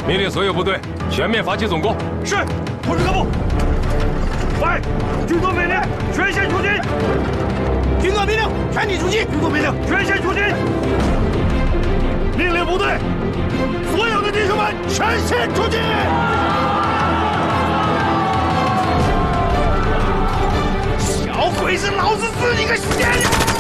命令所有部队全面发起总攻。 是，通知各部。喂，军座命令，全线出击！ 军座命令，全体出击！ 军座命令，全线出击！命令部队，所有的弟兄们，全线出击！小鬼子，老子治你个仙！